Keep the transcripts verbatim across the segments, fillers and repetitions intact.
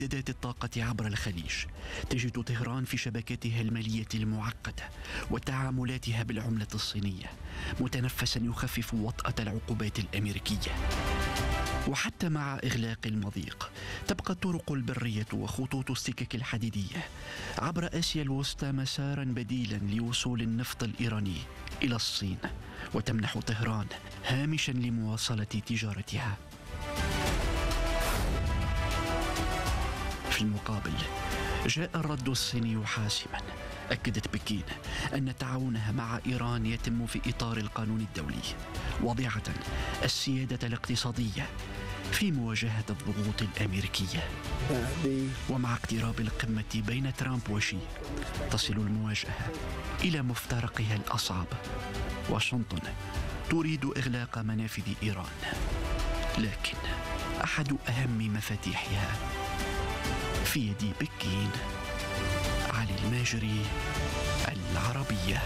امدادات الطاقة عبر الخليج. تجد طهران في شبكاتها المالية المعقدة وتعاملاتها بالعملة الصينية متنفسا يخفف وطأة العقوبات الأمريكية. وحتى مع إغلاق المضيق تبقى الطرق البرية وخطوط السكك الحديدية عبر آسيا الوسطى مسارا بديلا لوصول النفط الإيراني إلى الصين، وتمنح طهران هامشا لمواصلة تجارتها. في المقابل جاء الرد الصيني حاسما. أكدت بكين أن تعاونها مع إيران يتم في إطار القانون الدولي، واضعة السيادة الاقتصادية في مواجهة الضغوط الأمريكية. ومع اقتراب القمة بين ترامب وشي تصل المواجهة إلى مفترقها الأصعب. واشنطن تريد إغلاق منافذ إيران، لكن أحد أهم مفاتيحها في يد بكين. علي الماجري، العربية.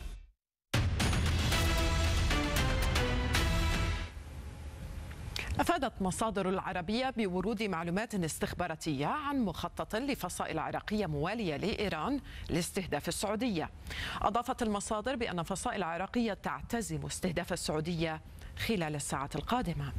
أفادت مصادر العربية بورود معلومات استخباراتية عن مخطط لفصائل عراقية موالية لإيران لاستهداف السعودية. أضافت المصادر بأن فصائل عراقية تعتزم استهداف السعودية خلال الساعات القادمة.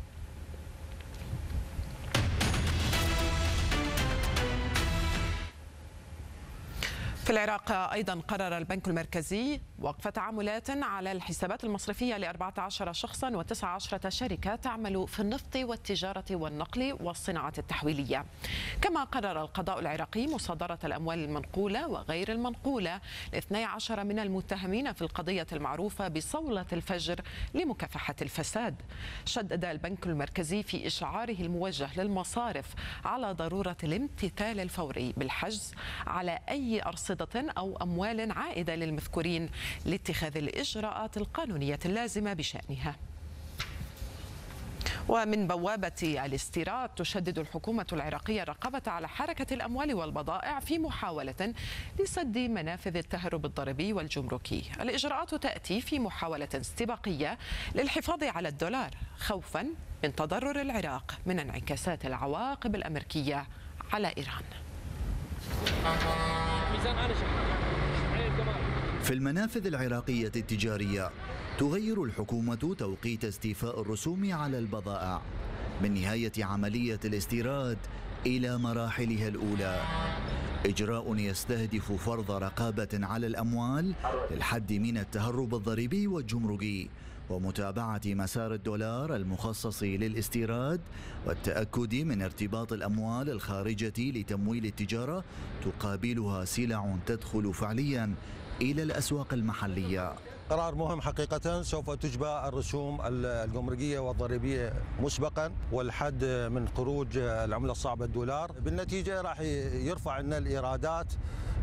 في العراق أيضا قرر البنك المركزي وقف تعاملات على الحسابات المصرفية لأربعة عشر شخصا وتسعة عشر شركة تعمل في النفط والتجارة والنقل والصناعة التحويلية. كما قرر القضاء العراقي مصادرة الأموال المنقولة وغير المنقولة لاثني عشر من المتهمين في القضية المعروفة بصولة الفجر لمكافحة الفساد. شدد البنك المركزي في إشعاره الموجه للمصارف على ضرورة الامتثال الفوري بالحجز على أي أرصدة أو أموال عائدة للمذكورين لاتخاذ الإجراءات القانونية اللازمة بشأنها. ومن بوابة الاستيراد تشدد الحكومة العراقية الرقابة على حركة الأموال والبضائع في محاولة لسد منافذ التهرب الضريبي والجمركي. الإجراءات تأتي في محاولة استباقية للحفاظ على الدولار خوفا من تضرر العراق من انعكاسات العواقب الأمريكية على إيران. في المنافذ العراقية التجارية تغير الحكومة توقيت استيفاء الرسوم على البضائع من نهاية عملية الاستيراد إلى مراحلها الأولى. إجراء يستهدف فرض رقابة على الأموال للحد من التهرب الضريبي والجمركي ومتابعة مسار الدولار المخصص للاستيراد والتأكد من ارتباط الأموال الخارجة لتمويل التجارة تقابلها سلع تدخل فعليا إلى الأسواق المحلية. قرار مهم حقيقة، سوف تجبى الرسوم الجمركية والضريبية مسبقا والحد من خروج العملة الصعبة الدولار. بالنتيجة راح يرفع لنا الإيرادات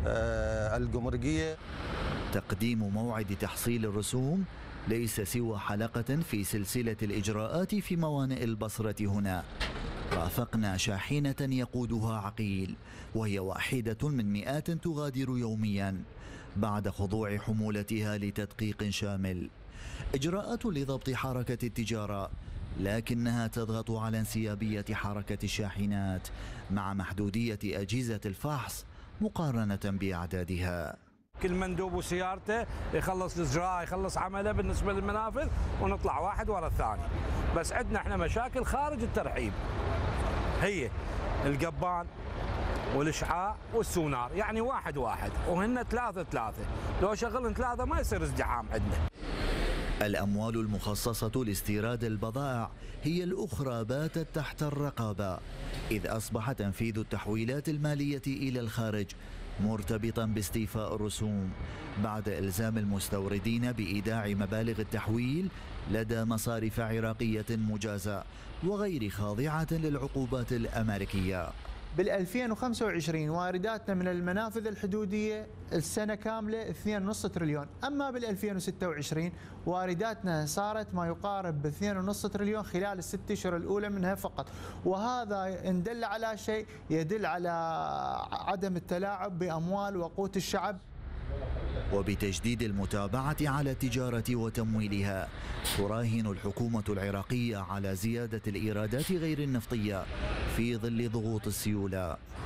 الجمركية. تقديم موعد تحصيل الرسوم ليس سوى حلقة في سلسلة الإجراءات في موانئ البصرة هنا. رافقنا شاحنة يقودها عقيل وهي واحدة من مئات تغادر يوميا بعد خضوع حمولتها لتدقيق شامل. إجراءات لضبط حركة التجارة، لكنها تضغط على انسيابية حركة الشاحنات مع محدودية أجهزة الفحص مقارنة بأعدادها. كل مندوب وسيارته يخلص الزراعة يخلص عمله بالنسبة للمنافذ ونطلع واحد ورا الثاني. بس عندنا احنا مشاكل خارج الترحيب، هي القبان والإشعاع والسونار، يعني واحد واحد وهن ثلاثة ثلاثة. لو شغلن ثلاثة ما يصير ازدحام عندنا. الأموال المخصصة لاستيراد البضائع هي الأخرى باتت تحت الرقابة، إذ أصبح تنفيذ التحويلات المالية إلى الخارج مرتبطا باستيفاء الرسوم بعد إلزام المستوردين بإيداع مبالغ التحويل لدى مصارف عراقية مجازة وغير خاضعة للعقوبات الأمريكية. بال ألفين وخمسة وعشرين وارداتنا من المنافذ الحدودية السنة كاملة اثنين فاصلة خمسة تريليون، أما بال ألفين وستة وعشرين وارداتنا صارت ما يقارب ب اثنين فاصلة خمسة تريليون خلال الست أشهر الأولى منها فقط. وهذا إن دل على شيء يدل على عدم التلاعب بأموال وقوت الشعب. وبتجديد المتابعة على التجارة وتمويلها، تراهن الحكومة العراقية على زيادة الإيرادات غير النفطية في ظل ضغوط السيولة.